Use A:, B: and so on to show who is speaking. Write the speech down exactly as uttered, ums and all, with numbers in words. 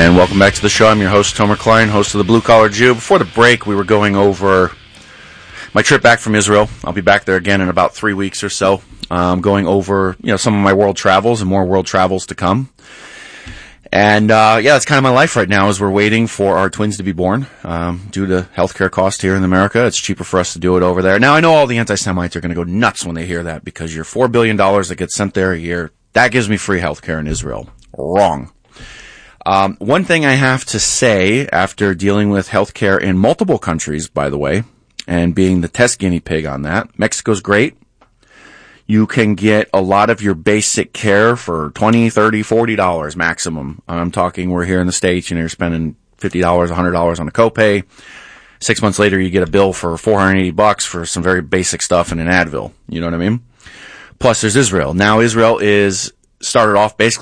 A: And welcome back to the show. I'm your host, Tomer Klein, host of the Blue Collar Jew. Before the break, we were going over my trip back from Israel. I'll be back there again in about three weeks or so. Um, going over, you know, some of my world travels and more world travels to come. And, uh, yeah, that's kind of my life right now as we're waiting for our twins to be born. Um, due to healthcare costs here in America, it's cheaper for us to do it over there. Now, I know all the anti-Semites are going to go nuts when they hear that because your four billion dollars that gets sent there a year, that gives me free healthcare in Israel. Wrong. Um, one thing I have to say after dealing with healthcare in multiple countries, by the way, and being the test guinea pig on that, Mexico's great. You can get a lot of your basic care for twenty, thirty, forty dollars maximum. I'm talking we're here in the States, you know, you're spending fifty dollars, one hundred dollars on a copay. Six months later, you get a bill for four hundred eighty bucks for some very basic stuff and an Advil. You know what I mean? Plus, there's Israel. Now, Israel is started off basically